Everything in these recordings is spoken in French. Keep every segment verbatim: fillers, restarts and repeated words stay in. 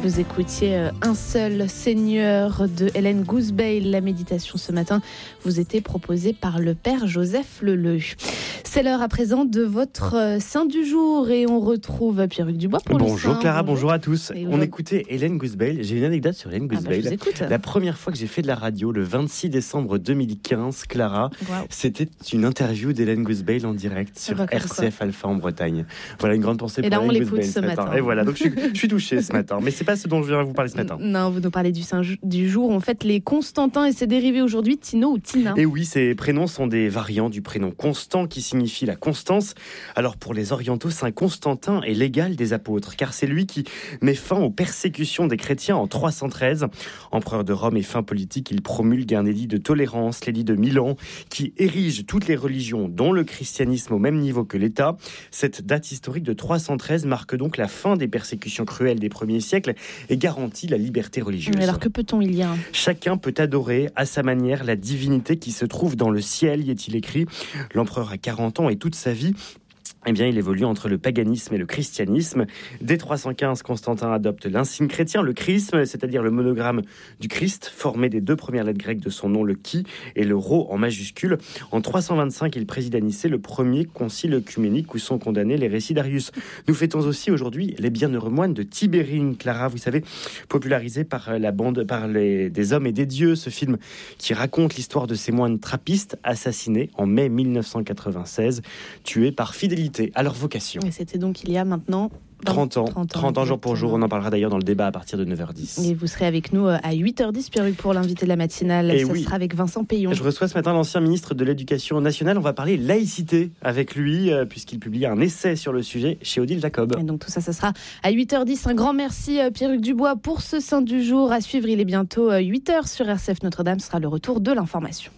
Vous écoutiez Un seul Seigneur de Hélène Gousbeil. La méditation ce matin vous était proposée par le Père Joseph Leleu. C'est l'heure à présent de votre saint du jour et on retrouve Pierre-Hugues Dubois pour bonjour le saint. Clara, bonjour, bonjour à tous. Et on aujourd'hui... écoutait Hélène Gousbeil. J'ai une anecdote sur Hélène Gousbeil. Ah bah, la première fois que j'ai fait de la radio, le vingt-six décembre deux mille quinze, Clara, wow. C'était une interview d'Hélène Gousbeil en direct sur bah, R C F quoi. Alpha en Bretagne. Voilà une grande pensée et pour là, Hélène Gousbeil ce matin. matin. Et voilà, donc je suis, je suis touché ce matin. Mais c'est pas ce dont je viens vous parler ce matin. Non, vous nous parlez du saint du jour. On fête les Constantins et ses dérivés aujourd'hui, Tino ou Tina. Et oui, ces prénoms sont des variants du prénom Constant qui signifie la constance. Alors pour les orientaux, saint Constantin est l'égal des apôtres, car c'est lui qui met fin aux persécutions des chrétiens en trois cent treize. Empereur de Rome et fin politique, il promulgue un édit de tolérance, l'édit de Milan, qui érige toutes les religions, dont le christianisme, au même niveau que l'État. Cette date historique de trois cent treize marque donc la fin des persécutions cruelles des premiers siècles et garantit la liberté religieuse. Mais alors que peut-on il y a Chacun peut adorer à sa manière la divinité qui se trouve dans le ciel, y est-il écrit. L'empereur a quarante ans et toute sa vie, eh bien, il évolue entre le paganisme et le christianisme. Dès trois cent quinze, Constantin adopte l'insigne chrétien, le chrisme, c'est-à-dire le monogramme du Christ, formé des deux premières lettres grecques de son nom, le chi et le rho en majuscule. En trois cent vingt-cinq, il préside à Nicée le premier concile œcuménique où sont condamnés les récits d'Arius. Nous fêtons aussi aujourd'hui les bienheureux moines de Tibérine, Clara, vous savez, popularisé par la bande, par les, des hommes et des dieux, ce film qui raconte l'histoire de ces moines trappistes assassinés en mai mille neuf cent quatre-vingt-seize, tués par fidélité à leur vocation. Et c'était donc il y a maintenant trente ans, trente ans, trente ans jour pour jour. On en parlera d'ailleurs dans le débat à partir de neuf heures dix. Et vous serez avec nous à huit heures dix, Pierre-Hugues, pour l'invité de la matinale. Et ça oui. sera avec Vincent Payon. Je reçois ce matin l'ancien ministre de l'Éducation nationale. On va parler laïcité avec lui, euh, puisqu'il publie un essai sur le sujet chez Odile Jacob. Et donc tout ça, ça sera à huit heures dix. Un grand merci, Pierre-Hugues Dubois, pour ce saint du jour. À suivre, il est bientôt huit heures sur R C F Notre-Dame. Ce sera le retour de l'information.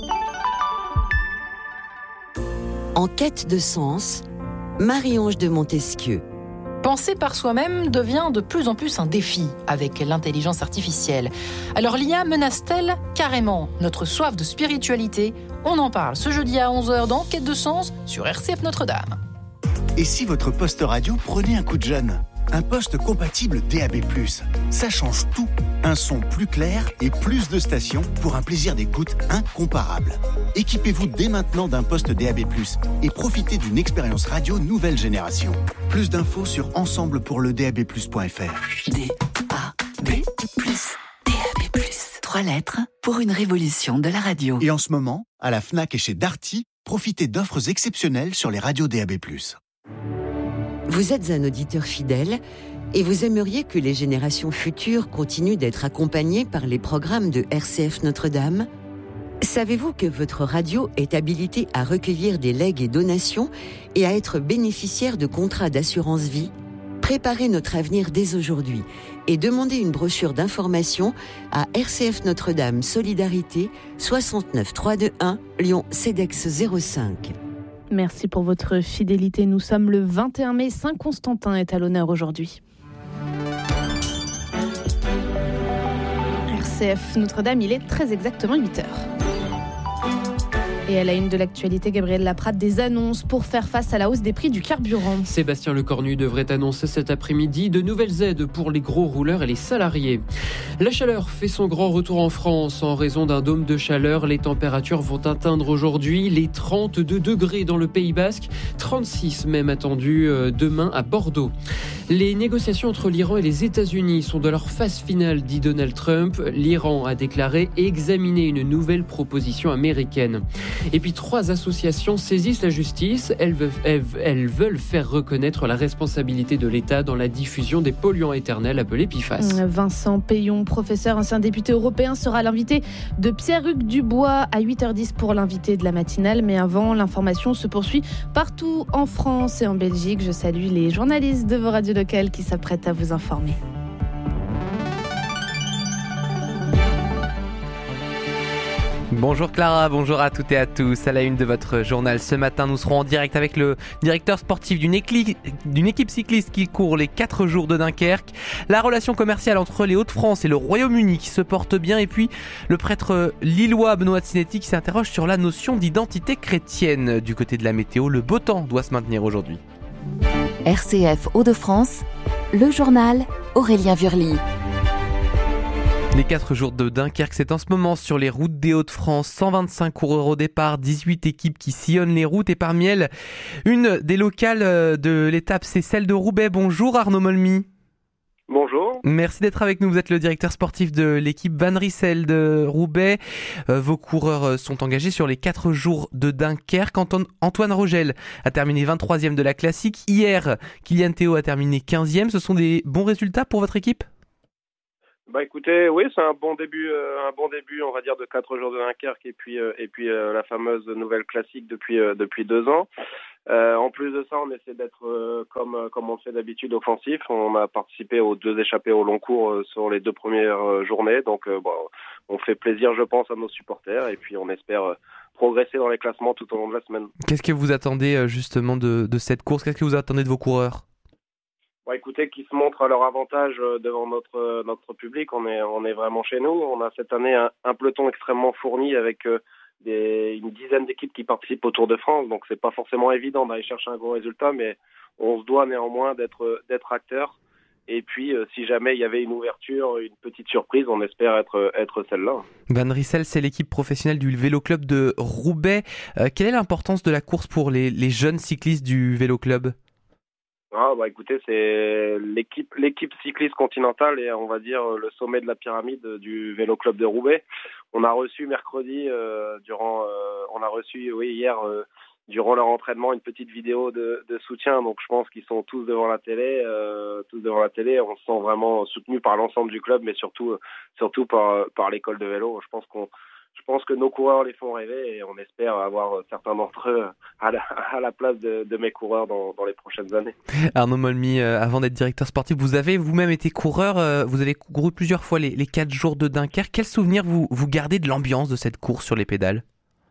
En quête de sens, Marie-Ange de Montesquieu. Penser par soi-même devient de plus en plus un défi avec l'intelligence artificielle. Alors l'I A menace-t-elle carrément notre soif de spiritualité ? On en parle ce jeudi à onze heures dans Quête de sens sur R C F Notre-Dame. Et si votre poste radio prenait un coup de jeune ? Un poste compatible D A B plus, ça change tout. Un son plus clair et plus de stations pour un plaisir d'écoute incomparable. Équipez-vous dès maintenant d'un poste D A B plus et profitez d'une expérience radio nouvelle génération. Plus d'infos sur ensemble pour le D A B plus point F R. D A B plus, D A B plus. Trois lettres pour une révolution de la radio. Et en ce moment, à la Fnac et chez Darty, profitez d'offres exceptionnelles sur les radios D A B plus. Vous êtes un auditeur fidèle et vous aimeriez que les générations futures continuent d'être accompagnées par les programmes de R C F Notre-Dame ? Savez-vous que votre radio est habilitée à recueillir des legs et donations et à être bénéficiaire de contrats d'assurance vie ? Préparez notre avenir dès aujourd'hui et demandez une brochure d'information à R C F Notre-Dame Solidarité soixante-neuf trois cent vingt-et-un Lyon Cedex zéro cinq. Merci pour votre fidélité. Nous sommes le vingt et un mai. Saint Constantin est à l'honneur aujourd'hui. R C F Notre-Dame, il est très exactement huit heures. Et à la une de l'actualité, Gabriel Laprade, des annonces pour faire face à la hausse des prix du carburant. Sébastien Lecornu devrait annoncer cet après-midi de nouvelles aides pour les gros rouleurs et les salariés. La chaleur fait son grand retour en France. En raison d'un dôme de chaleur, les températures vont atteindre aujourd'hui les trente-deux degrés dans le Pays Basque, trente-six même attendus demain à Bordeaux. Les négociations entre l'Iran et les États-Unis sont de leur phase finale, dit Donald Trump. L'Iran a déclaré examiner une nouvelle proposition américaine. Et puis trois associations saisissent la justice. Elles veulent, elles, elles veulent faire reconnaître la responsabilité de l'État dans la diffusion des polluants éternels appelés P F A S. Vincent Payon, professeur, ancien député européen, sera l'invité de Pierre-Hugues Dubois à huit heures dix pour l'invité de la matinale. Mais avant, l'information se poursuit partout en France et en Belgique. Je salue les journalistes de vos radios locales qui s'apprêtent à vous informer. Bonjour Clara, bonjour à toutes et à tous. À la une de votre journal ce matin, nous serons en direct avec le directeur sportif d'une, écli- d'une équipe cycliste qui court les quatre jours de Dunkerque. La relation commerciale entre les Hauts-de-France et le Royaume-Uni qui se porte bien. Et puis le prêtre lillois Benoît Sinetti qui s'interroge sur la notion d'identité chrétienne. Du côté de la météo, le beau temps doit se maintenir aujourd'hui. R C F Hauts-de-France, le journal Aurélien Wurli. Les quatre jours de Dunkerque, c'est en ce moment sur les routes des Hauts-de-France. cent vingt-cinq coureurs au départ, dix-huit équipes qui sillonnent les routes et parmi elles, une des locales de l'étape, c'est celle de Roubaix. Bonjour Arnaud Molmy. Bonjour. Merci d'être avec nous. Vous êtes le directeur sportif de l'équipe Van Rissel de Roubaix. Euh, vos coureurs sont engagés sur les quatre jours de Dunkerque. Antoine, Antoine Rogel a terminé vingt-troisième de la classique. Hier, Kylian Théo a terminé quinzième. Ce sont des bons résultats pour votre équipe ? Bah écoutez, oui, c'est un bon début, euh, un bon début, on va dire, de quatre jours de Dunkerque et puis euh, et puis euh, la fameuse nouvelle classique depuis euh, depuis deux ans. Euh, en plus de ça, on essaie d'être euh, comme euh, comme on le fait d'habitude offensif. On a participé aux deux échappées au long cours euh, sur les deux premières euh, journées, donc euh, bon, on fait plaisir, je pense, à nos supporters et puis on espère euh, progresser dans les classements tout au long de la semaine. Qu'est-ce que vous attendez euh, justement de de cette course ? Qu'est-ce que vous attendez de vos coureurs ? Bon, écoutez, qui se montrent à leur avantage devant notre notre public. On est on est vraiment chez nous. On a cette année un, un peloton extrêmement fourni avec euh, des, une dizaine d'équipes qui participent au Tour de France. Donc c'est pas forcément évident d'aller chercher un gros résultat, mais on se doit néanmoins d'être d'être acteur. Et puis euh, si jamais il y avait une ouverture, une petite surprise, on espère être être celle-là. Van Rissel, c'est l'équipe professionnelle du Vélo Club de Roubaix. Euh, quelle est l'importance de la course pour les les jeunes cyclistes du Vélo Club ? Ah bah écoutez, c'est l'équipe l'équipe cycliste continentale et on va dire le sommet de la pyramide du Vélo Club de Roubaix. On a reçu mercredi euh, durant euh, on a reçu oui hier euh, durant leur entraînement une petite vidéo de, de soutien, donc je pense qu'ils sont tous devant la télé euh, tous devant la télé, on se sent vraiment soutenu par l'ensemble du club mais surtout surtout par par l'école de vélo. Je pense qu'on Je pense que nos coureurs les font rêver et on espère avoir certains d'entre eux à la, à la place de, de mes coureurs dans, dans les prochaines années. Arnaud Molmy, euh, avant d'être directeur sportif, vous avez vous-même été coureur, euh, vous avez couru plusieurs fois les, les quatre jours de Dunkerque. Quel souvenir vous, vous gardez de l'ambiance de cette course sur les pédales ?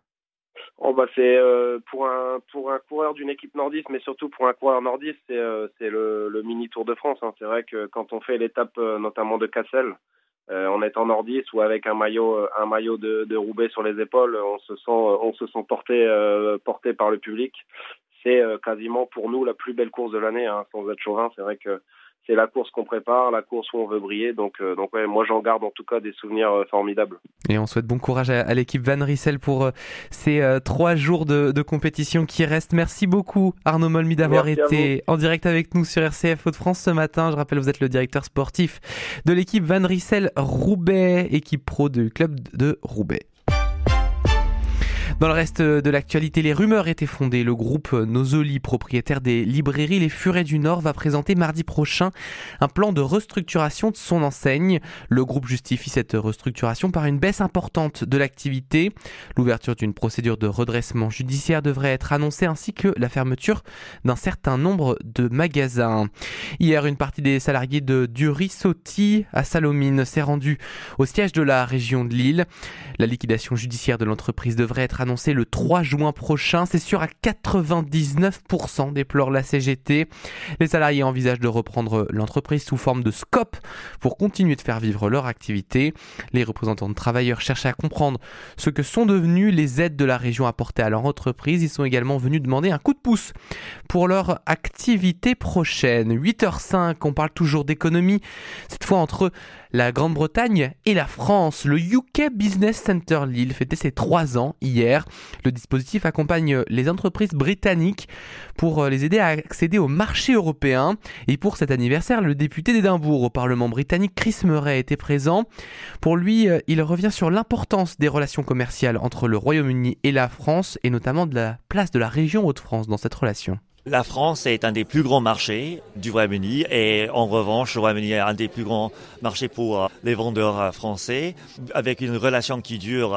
Oh bah c'est euh, pour un pour un coureur d'une équipe nordiste, mais surtout pour un coureur nordiste, c'est euh, c'est le, le mini Tour de France. Hein. C'est vrai que quand on fait l'étape euh, notamment de Cassel, Euh, en étant nordiste ou avec un maillot, un maillot de, de Roubaix sur les épaules, on se sent, on se sent porté, euh, porté par le public. C'est euh, quasiment pour nous la plus belle course de l'année, hein, sans être chauvin. C'est vrai que c'est la course qu'on prépare, la course où on veut briller. Donc, euh, donc ouais, moi j'en garde en tout cas des souvenirs euh, formidables. Et on souhaite bon courage à, à l'équipe Van Rissel pour euh, ces euh, trois jours de, de compétition qui restent. Merci beaucoup Arnaud Molmy d'avoir Merci été en direct avec nous sur R C F Hauts-de-France ce matin. Je rappelle, vous êtes le directeur sportif de l'équipe Van Rissel Roubaix, équipe pro du club de Roubaix. Dans le reste de l'actualité, les rumeurs étaient fondées. Le groupe Nosoli, propriétaire des librairies Les Furets du Nord, va présenter mardi prochain un plan de restructuration de son enseigne. Le groupe justifie cette restructuration par une baisse importante de l'activité. L'ouverture d'une procédure de redressement judiciaire devrait être annoncée ainsi que la fermeture d'un certain nombre de magasins. Hier, une partie des salariés de Durissotti à Sallaumines s'est rendue au siège de la région de Lille. La liquidation judiciaire de l'entreprise devrait être annoncé le trois juin prochain. C'est sûr à quatre-vingt-dix-neuf pour cent, déplore la C G T. Les salariés envisagent de reprendre l'entreprise sous forme de scope pour continuer de faire vivre leur activité. Les représentants de travailleurs cherchent à comprendre ce que sont devenues les aides de la région apportées à leur entreprise. Ils sont également venus demander un coup de pouce pour leur activité prochaine. huit heures cinq, on parle toujours d'économie, cette fois entre la Grande-Bretagne et la France. Le U K Business Center Lille fêtait ses trois ans hier. Le dispositif accompagne les entreprises britanniques pour les aider à accéder au marché européen. Et pour cet anniversaire, le député d'Édimbourg au Parlement britannique, Chris Murray, était présent. Pour lui, il revient sur l'importance des relations commerciales entre le Royaume-Uni et la France, et notamment de la place de la région Hauts-de-France dans cette relation. La France est un des plus grands marchés du Royaume-Uni et en revanche, le Royaume-Uni est un des plus grands marchés pour les vendeurs français, avec une relation qui dure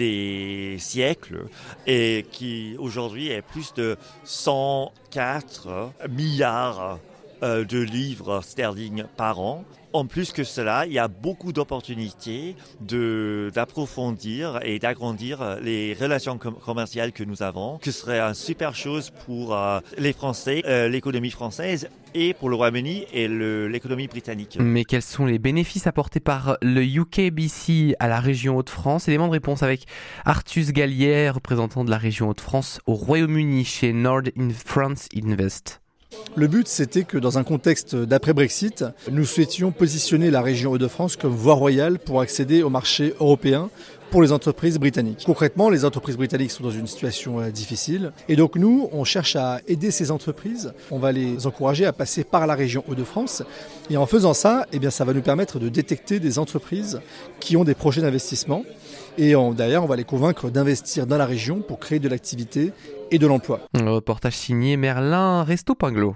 des siècles et qui aujourd'hui est plus de cent quatre milliards de livres sterling par an. En plus que cela, il y a beaucoup d'opportunités de, d'approfondir et d'agrandir les relations com- commerciales que nous avons, que ce serait une super chose pour euh, les Français, euh, l'économie française et pour le Royaume-Uni et le, l'économie britannique. Mais quels sont les bénéfices apportés par le U K B C à la région Hauts-de-France? Élément de réponse avec Artus Gallier, représentant de la région Hauts-de-France au Royaume-Uni chez Nord in France Invest. Le but, c'était que dans un contexte d'après-Brexit, nous souhaitions positionner la région Hauts-de-France comme voie royale pour accéder au marché européen pour les entreprises britanniques. Concrètement, les entreprises britanniques sont dans une situation euh, difficile. Et donc nous, on cherche à aider ces entreprises. On va les encourager à passer par la région Hauts-de-France. Et en faisant ça, eh bien, ça va nous permettre de détecter des entreprises qui ont des projets d'investissement. Et on, d'ailleurs, on va les convaincre d'investir dans la région pour créer de l'activité et de l'emploi. Un reportage signé Merlin Resto-Pinglo.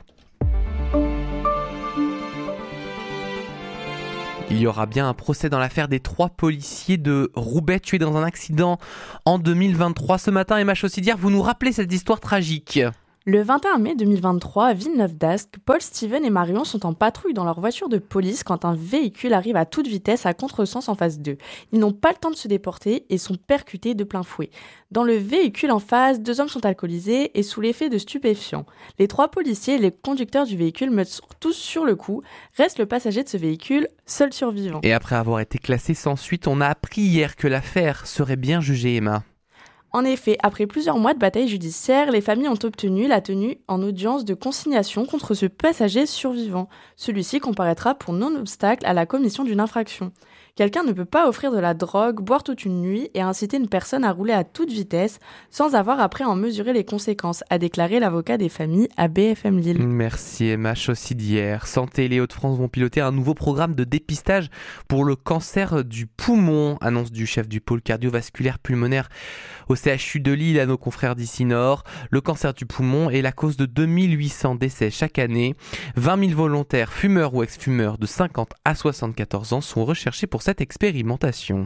Il y aura bien un procès dans l'affaire des trois policiers de Roubaix tués dans un accident en deux mille vingt-trois. Ce matin, Emma Chaussidière, vous nous rappelez cette histoire tragique. Le vingt et un mai deux mille vingt-trois, à Villeneuve-d'Ascq, Paul, Steven et Marion sont en patrouille dans leur voiture de police quand un véhicule arrive à toute vitesse à contresens en face d'eux. Ils n'ont pas le temps de se déporter et sont percutés de plein fouet. Dans le véhicule en face, deux hommes sont alcoolisés et sous l'effet de stupéfiants. Les trois policiers et les conducteurs du véhicule meurent tous sur le coup. Reste le passager de ce véhicule, seul survivant. Et après avoir été classé sans suite, on a appris hier que l'affaire serait bien jugée, Emma. En effet, après plusieurs mois de bataille judiciaire, les familles ont obtenu la tenue en audience de consignation contre ce passager survivant. Celui-ci comparaîtra pour non-obstacle à la commission d'une infraction. Quelqu'un ne peut pas offrir de la drogue, boire toute une nuit et inciter une personne à rouler à toute vitesse sans avoir après à en mesurer les conséquences, a déclaré l'avocat des familles à B F M Lille. Merci Emma Chaussidière. Santé et les Hauts-de-France vont piloter un nouveau programme de dépistage pour le cancer du poumon, annonce du chef du pôle cardiovasculaire pulmonaire au C H U de Lille à nos confrères d'ici Nord. Le cancer du poumon est la cause de deux mille huit cents décès chaque année. vingt mille volontaires, fumeurs ou ex-fumeurs de cinquante à soixante-quatorze ans sont recherchés pour cette expérimentation.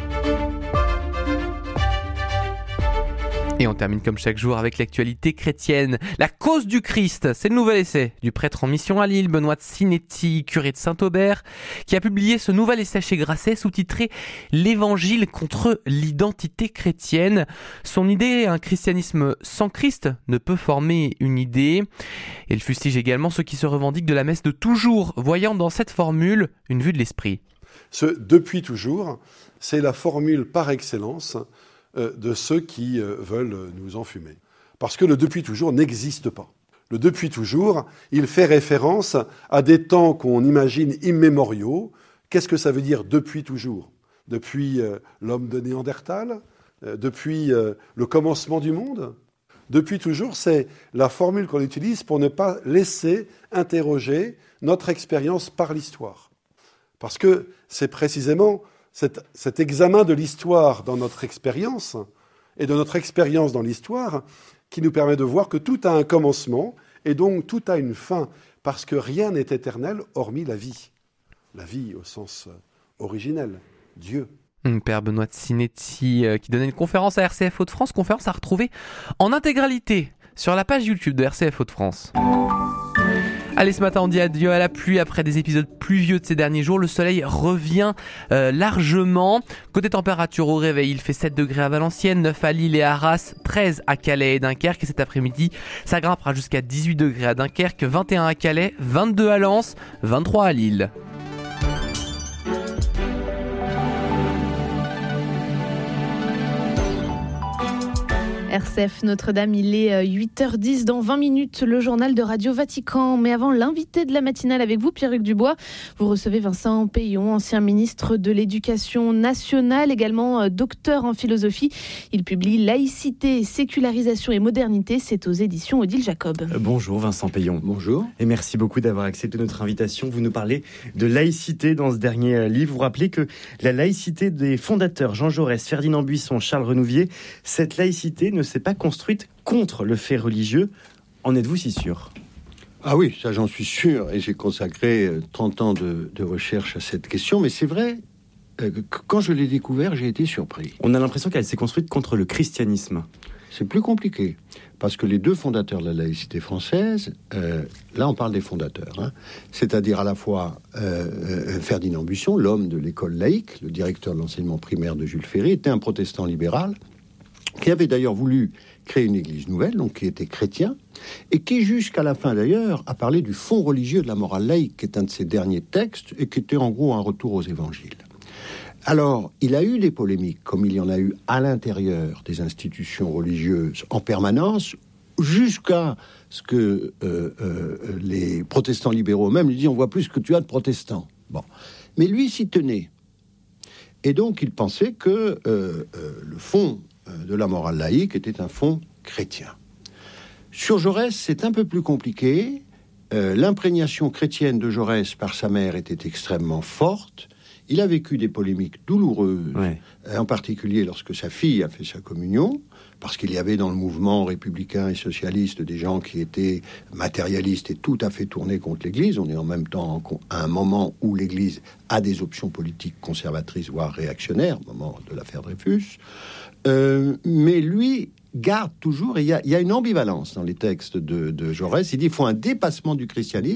Et on termine comme chaque jour avec l'actualité chrétienne. La cause du Christ, c'est le nouvel essai du prêtre en mission à Lille, Benoît Sinetti, curé de Saint-Aubert, qui a publié ce nouvel essai chez Grasset sous-titré « L'Évangile contre l'identité chrétienne ». Son idée, un christianisme sans Christ ne peut former une idée. Et il fustige également ceux qui se revendiquent de la messe de toujours, voyant dans cette formule une vue de l'esprit. Ce « depuis toujours », c'est la formule par excellence de ceux qui veulent nous enfumer. Parce que le « depuis toujours » n'existe pas. Le « depuis toujours », il fait référence à des temps qu'on imagine immémoriaux. Qu'est-ce que ça veut dire « depuis toujours » ? Depuis euh, l'homme de Néandertal ? euh, Depuis euh, le commencement du monde ? Depuis toujours, c'est la formule qu'on utilise pour ne pas laisser interroger notre expérience par l'histoire. Parce que c'est précisément Cet, cet examen de l'histoire dans notre expérience et de notre expérience dans l'histoire qui nous permet de voir que tout a un commencement et donc tout a une fin, parce que rien n'est éternel hormis la vie. La vie au sens originel, Dieu. Père Benoît Sinetti euh, qui donnait une conférence à R C F Hauts-de-France, conférence à retrouver en intégralité sur la page YouTube de R C F Hauts-de-France. Allez, ce matin, on dit adieu à la pluie. Après des épisodes pluvieux de ces derniers jours, le soleil revient euh, largement. Côté température au réveil, il fait sept degrés à Valenciennes, neuf à Lille et à Arras, treize à Calais et Dunkerque. Et cet après-midi, ça grimpera jusqu'à dix-huit degrés à Dunkerque, vingt et un à Calais, vingt-deux à Lens, vingt-trois à Lille. R C F Notre-Dame, il est huit heures dix, dans vingt minutes, le journal de Radio Vatican. Mais avant, l'invité de la matinale avec vous, Pierre-Hugues Dubois. Vous recevez Vincent Peillon, ancien ministre de l'Éducation nationale, également docteur en philosophie. Il publie Laïcité, sécularisation et modernité. C'est aux éditions Odile Jacob. Bonjour Vincent Peillon. Bonjour. Et merci beaucoup d'avoir accepté notre invitation. Vous nous parlez de laïcité dans ce dernier livre. Vous rappelez que la laïcité des fondateurs Jean Jaurès, Ferdinand Buisson, Charles Renouvier, cette laïcité ne s'est pas construite contre le fait religieux. En êtes-vous si sûr ? Ah oui, ça j'en suis sûr, et j'ai consacré trente ans de, de recherche à cette question, mais c'est vrai, euh, que quand je l'ai découvert, j'ai été surpris. On a l'impression qu'elle s'est construite contre le christianisme. C'est plus compliqué, parce que les deux fondateurs de la laïcité française, euh, là on parle des fondateurs, hein, c'est-à-dire à la fois euh, euh, Ferdinand Buisson, l'homme de l'école laïque, le directeur de l'enseignement primaire de Jules Ferry, était un protestant libéral, qui avait d'ailleurs voulu créer une église nouvelle, donc qui était chrétien, et qui jusqu'à la fin d'ailleurs a parlé du fond religieux de la morale laïque, qui est un de ses derniers textes, et qui était en gros un retour aux évangiles. Alors, il a eu des polémiques, comme il y en a eu à l'intérieur des institutions religieuses en permanence, jusqu'à ce que euh, euh, les protestants libéraux eux-mêmes lui disent, on voit plus que tu as de protestants. Bon. Mais lui s'y tenait. Et donc il pensait que euh, euh, le fond de la morale laïque était un fond chrétien. Sur Jaurès, c'est un peu plus compliqué. Euh, l'imprégnation chrétienne de Jaurès par sa mère était extrêmement forte. Il a vécu des polémiques douloureuses, ouais. en particulier lorsque sa fille a fait sa communion, parce qu'il y avait dans le mouvement républicain et socialiste des gens qui étaient matérialistes et tout à fait tournés contre l'Église. On est en même temps à un moment où l'Église a des options politiques conservatrices, voire réactionnaires, au moment de l'affaire Dreyfus. Euh, mais lui garde toujours, et il y, y a une ambivalence dans les textes de, de Jaurès, il dit qu'il faut un dépassement du christianisme,